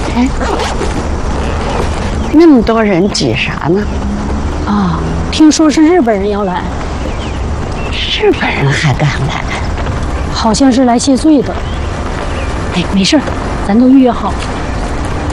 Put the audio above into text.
哎，那么多人挤啥呢？ 啊，听说是日本人要来， 日本人还敢来？ 好像是来谢罪的。哎，没事儿，咱都预约好了。